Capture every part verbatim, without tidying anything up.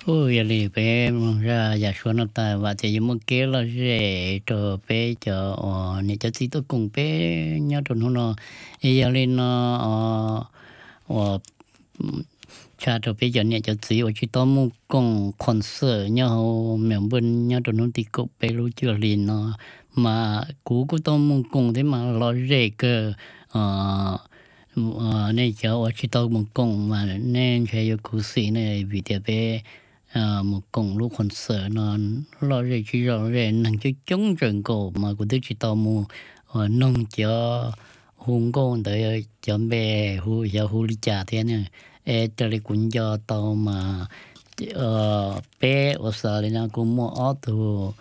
ôi giờ đi bé ra giờ xuống nó ta và thì một kia là dễ cho bé cho ờ này cho chị tôi cùng bé nhớ tụi nó giờ lên nó ờ cha cho bé giờ này cho chị ở chỉ tao muốn cùng concert nhớ miền bên nhớ tụi nó đi cục bé lúc chưa lên nó mà cũ của tao muốn cùng thế mà lo dễ cơ ờ nên cháu ở chỉ tao muốn cùng mà nên phải có cố sĩ này vì thế bé à một cùng lúc còn sợ nó lo gì chỉ rõ ràng năng cho chống trận cổ mà cũng tôi chỉ tao mua nông cho hùng con tới cho bé hu cho hu đi trả thế này ê cho lại cũng cho tao mà ờ bé ở sở này nó cũng mua ở tu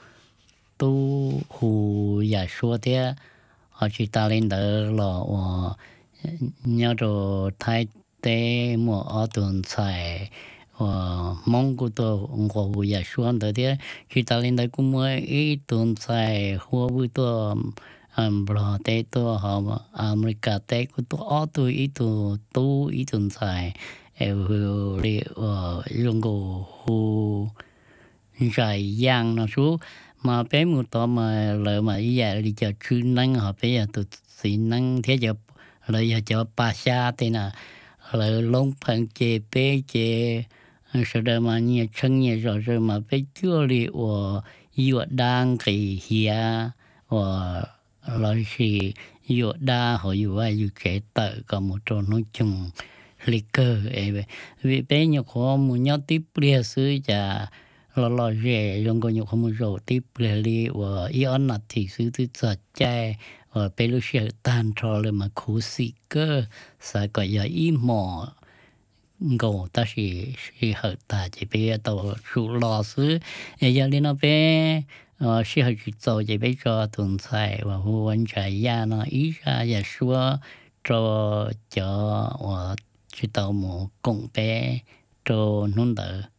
tu hu giả số thế họ chỉ ta lên đó là nhớ rồi thái tế mua ở tuần xài ờ mong cô tôi ngồi vui vẻ xuống tới thế khi ta lên đây cũng mới ít tuần xài hoa vui tôi um bờ tây tôi họ America tây của tôi ở tôi ít tôi tu ít tuần xài ở đi ở dùng cổ hồ dài giang nó số mà bé một tòa mà lợi mà ý giờ đi chợ chuyên năng họ bé giờ tụt xí năng thế giờ lợi giờ chợ pa sa thế nào lợi long phẳng chè bé chè sau đó mà nhiều chân nhiều rồi rồi mà bé chưa đi ở yêu đang cái hia ở lợi gì yêu đa họ yêu ai yêu trẻ tự có một chỗ nói chung lịch cơ ấy vì bé nhiều khó muốn nhau tiếp lia xứ chả lo lo rẻ dùng có nhiều không muốn rồi tiếp lia li và ý ấn là thì xứ thứ sợ chạy và bé lúc sẽ tan trò lên mà khó xí cơ sẽ có giờ ý mò ngô ta chỉ chỉ hợp ta chỉ bé tàu sụt lò xứ giờ lên nó bé ờ chỉ hợp chỉ tàu chỉ bé cho tuần sai và huân chạy ra nó ý ra giờ xưa cho cho và chỉ tàu một công bé cho nông đỡ